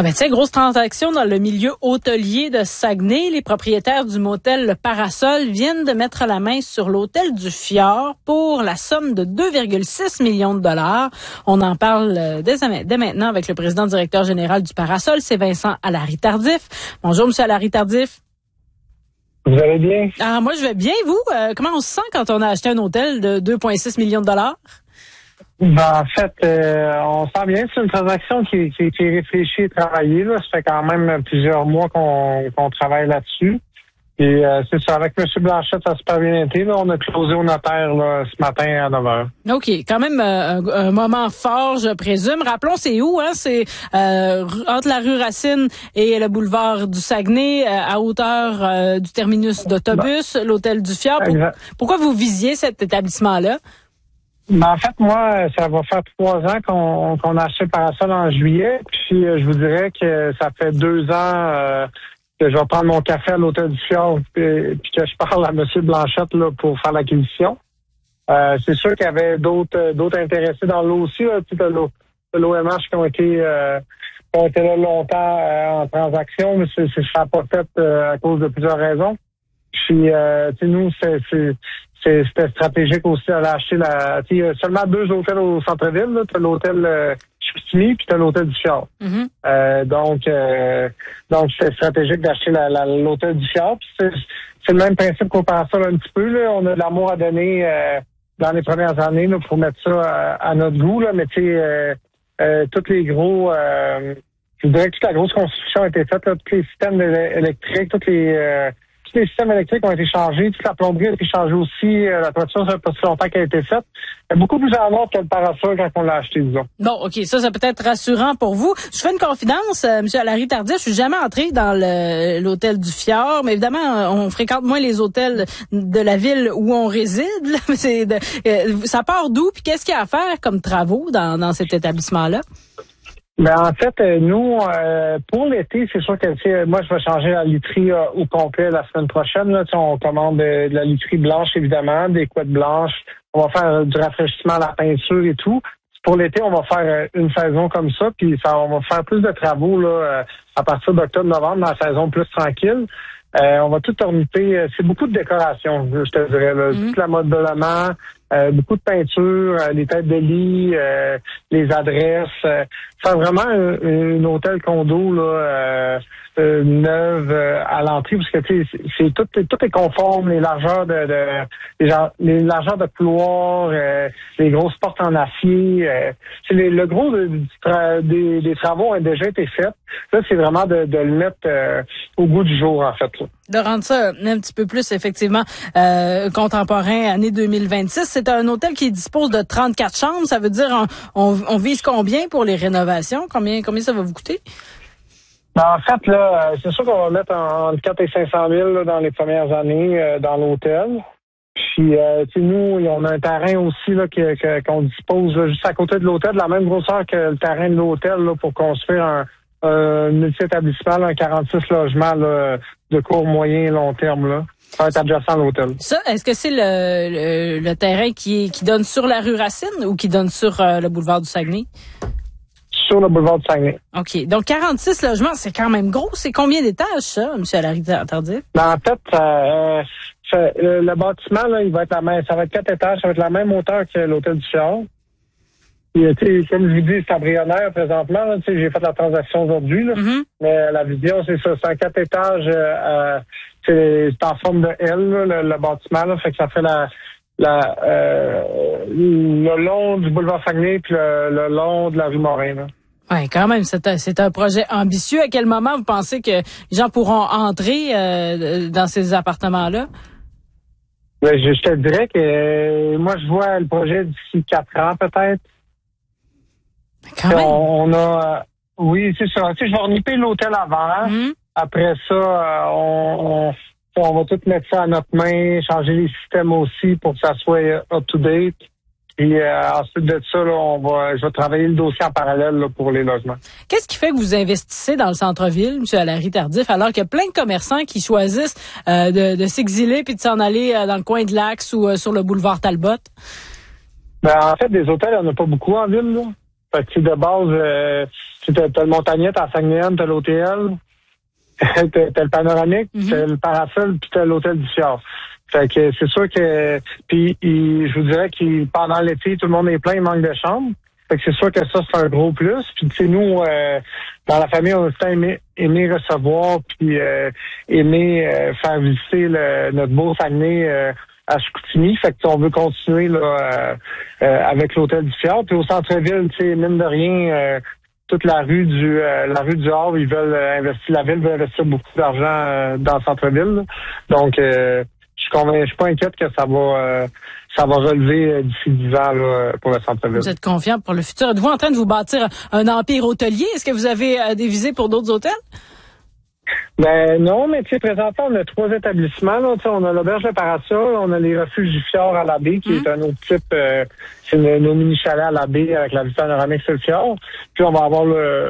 Ah ben tiens, grosse transaction dans le milieu hôtelier de Saguenay. Les propriétaires du motel Le Parasol viennent de mettre la main sur l'hôtel du Fjord pour la somme de 2,6 millions de dollars. On en parle dès maintenant avec le président directeur général du Parasol, c'est Vincent Allary-Tardif. Bonjour, monsieur Allary-Tardif. Vous allez bien? Ah, moi, je vais bien. Vous, comment on se sent quand on a acheté un hôtel de 2,6 millions de dollars? En fait, on sent bien. C'est une transaction qui est réfléchie et travaillée. Là. Ça fait quand même plusieurs mois qu'on travaille là-dessus. Et c'est ça, avec M. Blanchette, ça a super bien été. Là. On a closé au notaire là, ce matin à 9h. OK. Quand même un moment fort, je présume. Rappelons, c'est où? Hein? C'est entre la rue Racine et le boulevard du Saguenay, à hauteur du terminus d'autobus, l'hôtel du Fjord. Pourquoi vous visiez cet établissement-là? En fait, moi, ça va faire 3 ans qu'on a acheté le Parasol en juillet. Puis, je vous dirais que ça fait 2 ans que je vais prendre mon café à l'hôtel du Fjord puis que je parle à M. Blanchette là, pour faire l'acquisition. C'est sûr qu'il y avait d'autres intéressés dans l'eau aussi. L'OMH qui ont été là longtemps en transaction, mais ça n'a pas fait à cause de plusieurs raisons. Puis, nous, c'était stratégique aussi d'aller acheter il y a seulement 2 hôtels au centre-ville. Tu as l'hôtel Chicoutimi puis tu as l'hôtel du Fjord. Mm-hmm. Donc c'est stratégique d'acheter l'hôtel du Fjord. Puis c'est le même principe qu'on pense ça un petit peu. Là. On a de l'amour à donner dans les premières années là, pour mettre ça à notre goût. Là. Mais tu sais, tous les gros... je dirais que toute la grosse construction a été faite. Là, tous les systèmes électriques, tous les systèmes électriques ont été changés, toute la plomberie a été changée aussi, la toiture, ça fait pas si longtemps qu'elle a été faite. Il y a beaucoup plus en ordre que le Parasol quand on l'a acheté, disons. Bon, OK, ça peut être rassurant pour vous. Je fais une confidence, M. Allary-Tardif, je suis jamais entré dans l'hôtel du Fjord, mais évidemment, on fréquente moins les hôtels de la ville où on réside. Là. Ça part d'où, puis qu'est-ce qu'il y a à faire comme travaux dans cet établissement-là? Ben en fait, nous, pour l'été, c'est sûr que moi, je vais changer la literie au complet la semaine prochaine. Là, on commande de la literie blanche, évidemment, des couettes blanches. On va faire du rafraîchissement à la peinture et tout. Pour l'été, on va faire une saison comme ça, puis on va faire plus de travaux là à partir d'octobre-novembre, dans la saison plus tranquille. On va tout orniter. C'est beaucoup de décoration, je te dirais. Là. Toute la mode de l'amant, beaucoup de peinture, les têtes de lit, les adresses. Faire vraiment un hôtel condo là, neuve à l'entrée, parce que c'est tout est conforme, les largeurs les largeurs de couloirs, les grosses portes en acier. Le gros des travaux ont déjà été faits. Là, c'est vraiment de le mettre au goût du jour, en fait. Là. De rendre ça un petit peu plus, effectivement, contemporain, année 2026. C'est un hôtel qui dispose de 34 chambres. Ça veut dire, on vise combien pour les rénovations? Combien ça va vous coûter? Ben, en fait, là, c'est sûr qu'on va mettre entre 4 et 500 000 là, dans les premières années dans l'hôtel. Puis, nous, on a un terrain aussi là qu'on dispose là, juste à côté de l'hôtel, de la même grosseur que le terrain de l'hôtel là, pour construire un multi-établissement, là, un 46 logements là, de court, moyen et long terme. Là. Ça va être adjacent à l'hôtel. Ça, est-ce que c'est le terrain qui donne sur la rue Racine ou qui donne sur le boulevard du Saguenay? Sur le boulevard du Saguenay. OK. Donc, 46 logements, c'est quand même gros. C'est combien d'étages, ça, M. Allary-Tardif? Ben, en fait, le bâtiment, là, il va être ça va être 4 étages, ça va être la même hauteur que l'hôtel du Fjord. Et, comme je vous dis, c'est embryonnaire présentement. Là, j'ai fait la transaction aujourd'hui. Là, mais la vision, c'est ça. C'est un 4 étages. C'est en forme de L, là, le bâtiment. Là, fait que ça fait le long du boulevard Saguenay puis le long de la rue Morin. Là. Oui, quand même, c'est un projet ambitieux. À quel moment vous pensez que les gens pourront entrer dans ces appartements-là? Ben, je te dirais que moi, je vois le projet d'ici 4 ans, peut-être. Quand même. On a... oui, c'est ça. Tu sais, je vais reniper l'hôtel avant. Après ça, on va tout mettre ça à notre main, changer les systèmes aussi pour que ça soit up-to-date. Puis ensuite de ça, là, je vais travailler le dossier en parallèle là, pour les logements. Qu'est-ce qui fait que vous investissez dans le centre-ville, M. Allary-Tardif, alors qu'il y a plein de commerçants qui choisissent de s'exiler puis de s'en aller dans le coin de l'Axe ou sur le boulevard Talbot? Ben, en fait, des hôtels, il n'y en a pas beaucoup en ville. Là. Fait que de base, t'as le Montagnette à Saguenay, t'as l'hôtel, t'as le panoramique, t'as le parasol, puis t'as l'hôtel du Fjord. Fait que c'est sûr que puis je vous dirais que pendant l'été, tout le monde est plein, il manque de chambres. Fait que c'est sûr que ça, c'est un gros plus. Puis tu sais, nous, dans la famille, on a tout le temps aimé recevoir, puis aimé faire visiter notre beau Saguenay à Chicoutimi. Fait que on veut continuer là avec l'hôtel du Fjord. Puis au centre-ville, tu sais, mine de rien, toute la rue du Havre, ils veulent investir, la ville veut investir beaucoup d'argent dans le centre-ville. Là. Donc je suis pas inquiète que ça va relever d'ici 10 ans là, pour le centre-ville. Vous êtes confiant pour le futur. Êtes-vous en train de vous bâtir un empire hôtelier? Est-ce que vous avez des visées pour d'autres hôtels? Ben non, mais tu sais, présentement, on a 3 établissements. Là. On a l'auberge de Parasol, on a les refuges du Fjord à la baie, qui est un autre type, c'est nos mini-chalets à la baie avec la vue panoramique sur le fjord. Puis on va avoir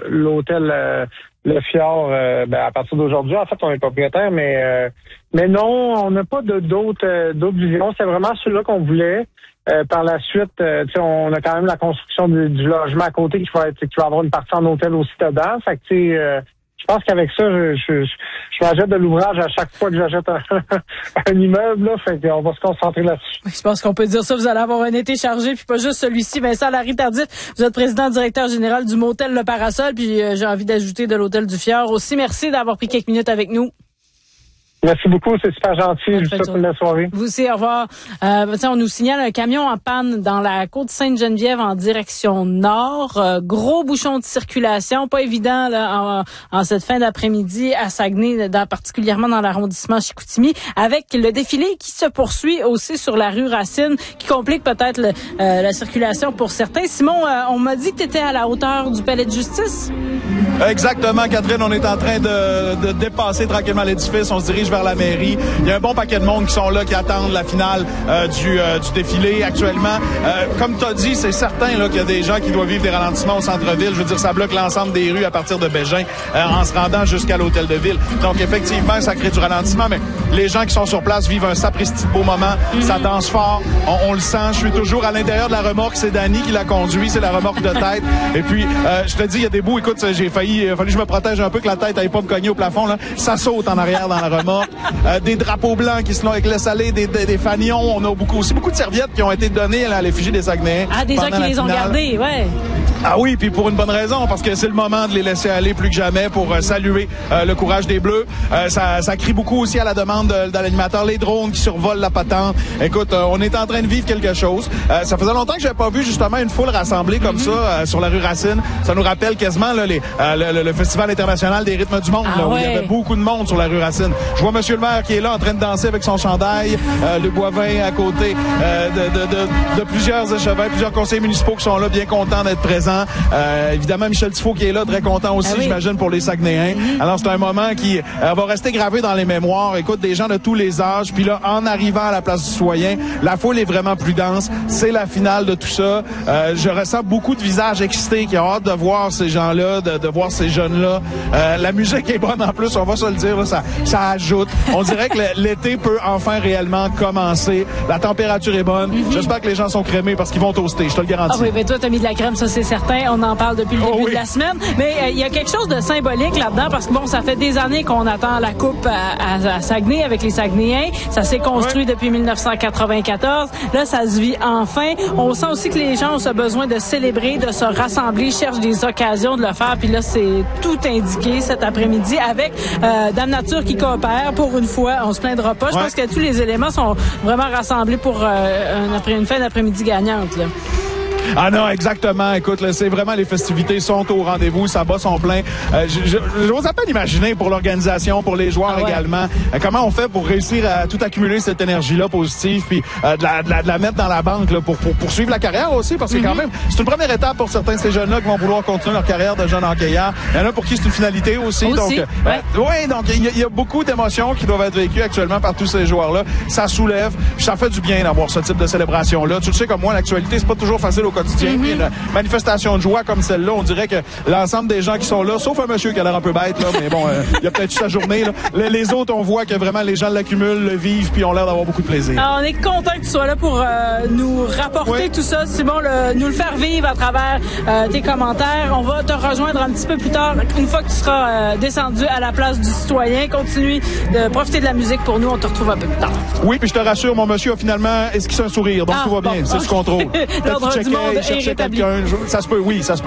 l'hôtel le Fjord à partir d'aujourd'hui. En fait, on est propriétaire, mais non, on n'a pas d'autres visions. C'est vraiment celui-là qu'on voulait. Par la suite, on a quand même la construction du logement à côté qui va avoir une partie en hôtel aussi dedans. Fait que tu sais, je pense qu'avec ça, je m'achète de l'ouvrage à chaque fois que j'achète un immeuble, là. Fait qu'on va se concentrer là-dessus. Je pense qu'on peut dire ça. Vous allez avoir un été chargé, puis pas juste celui-ci. Vincent Larry-Tardif, vous êtes président directeur général du motel Le Parasol, puis j'ai envie d'ajouter de l'hôtel du Fjord aussi. Merci d'avoir pris quelques minutes avec nous. Merci beaucoup, c'est super gentil. Je vous souhaite une belle soirée. Vous aussi, au revoir. On nous signale un camion en panne dans la côte Sainte-Geneviève en direction nord. Gros bouchon de circulation, pas évident là en cette fin d'après-midi à Saguenay, particulièrement dans l'arrondissement Chicoutimi, avec le défilé qui se poursuit aussi sur la rue Racine, qui complique peut-être la circulation pour certains. Simon, on m'a dit que tu étais à la hauteur du palais de justice. Exactement, Catherine. On est en train de dépasser tranquillement l'édifice. On se dirige vers la mairie. Il y a un bon paquet de monde qui sont là, qui attendent la finale du défilé actuellement. Comme tu as dit, c'est certain là, qu'il y a des gens qui doivent vivre des ralentissements au centre-ville. Je veux dire, ça bloque l'ensemble des rues à partir de Bégin en se rendant jusqu'à l'hôtel de ville. Donc, effectivement, ça crée du ralentissement, mais les gens qui sont sur place vivent un sapristi beau moment. Ça danse fort. On le sent. Je suis toujours à l'intérieur de la remorque. C'est Danny qui la conduit. C'est la remorque de tête. Et puis, je te dis, il y a des bouts. Écoute, il a fallu que je me protège un peu, que la tête n'aille pas me cogner au plafond. Là. Ça saute en arrière dans la remorque. Des drapeaux blancs qui se l'ont avec salé, des fanions. On a beaucoup de serviettes qui ont été données à l'effigie des Saguenayens. Ah, des gens qui les ont gardées, ouais. Ah oui, puis pour une bonne raison, parce que c'est le moment de les laisser aller plus que jamais pour saluer le courage des Bleus. Ça crie beaucoup aussi à la demande de l'animateur. Les drones qui survolent la patente. Écoute, on est en train de vivre quelque chose. Ça faisait longtemps que j'avais pas vu justement une foule rassemblée comme ça sur la rue Racine. Ça nous rappelle quasiment là, le Festival international des rythmes du monde, là, où il y avait beaucoup de monde sur la rue Racine. Je vois Monsieur le maire qui est là en train de danser avec son chandail, le Boivin à côté de plusieurs échevins, plusieurs conseillers municipaux qui sont là bien contents d'être présents. Évidemment, Michel Tifo qui est là, très content aussi, j'imagine, pour les Saguenayens. Alors, c'est un moment qui va rester gravé dans les mémoires. Écoute, des gens de tous les âges. Puis là, en arrivant à la place du citoyen, la foule est vraiment plus dense. C'est la finale de tout ça. Je ressens beaucoup de visages excités qui ont hâte de voir ces gens-là, de voir ces jeunes-là. La musique est bonne en plus, on va se le dire, là, ça ajoute. On dirait que l'été peut enfin réellement commencer. La température est bonne. J'espère que les gens sont crémés parce qu'ils vont toaster, je te le garantis. Ah oui, mais toi, t'as mis de la crème, ça c'est certain. On en parle depuis le début de la semaine. Mais il y a quelque chose de symbolique là-dedans parce que bon, ça fait des années qu'on attend la coupe à Saguenay avec les Saguenayens. Ça s'est construit depuis 1994. Là, ça se vit enfin. On sent aussi que les gens ont ce besoin de célébrer, de se rassembler, cherchent des occasions de le faire. Puis là, c'est tout indiqué cet après-midi avec Dame Nature qui coopère pour une fois. On se plaindra pas. Je pense que tous les éléments sont vraiment rassemblés pour une fin d'après-midi gagnante, là. Ah non, exactement. Écoute, là, c'est vraiment les festivités sont au rendez-vous, ça bat son plein. J'ose à peine imaginer pour l'organisation, pour les joueurs également, comment on fait pour réussir à tout accumuler cette énergie-là positive, puis de la mettre dans la banque là, pour poursuivre la carrière aussi, parce que quand même, c'est une première étape pour certains de ces jeunes-là qui vont vouloir continuer leur carrière de jeunes hockeyeurs. Il y en a pour qui c'est une finalité aussi. Donc, donc il y a beaucoup d'émotions qui doivent être vécues actuellement par tous ces joueurs-là. Ça soulève, puis ça fait du bien d'avoir ce type de célébration-là. Tu le sais comme moi, l'actualité, c'est pas toujours facile au quotidien. Puis une manifestation de joie comme celle-là, on dirait que l'ensemble des gens qui sont là, sauf un monsieur qui a l'air un peu bête, là, mais bon, il a peut-être eu sa journée. Là. Les autres, on voit que vraiment les gens l'accumulent, le vivent, puis ont l'air d'avoir beaucoup de plaisir. Alors, on est content que tu sois là pour nous rapporter tout ça, Simon, nous le faire vivre à travers tes commentaires. On va te rejoindre un petit peu plus tard, une fois que tu seras descendu à la place du citoyen. Continue de profiter de la musique pour nous. On te retrouve un peu plus tard. Oui, puis je te rassure, mon monsieur a finalement esquissé un sourire, donc tout va bien. C'est ce contrôle. L'ordre du monde est rétabli. Ça se peut, oui, ça se peut.